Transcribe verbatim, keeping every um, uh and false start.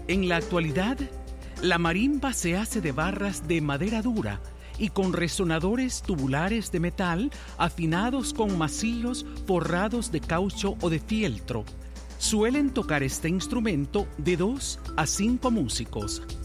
En la actualidad, la marimba se hace de barras de madera dura y con resonadores tubulares de metal afinados con macillos forrados de caucho o de fieltro. Suelen tocar este instrumento de dos a cinco músicos.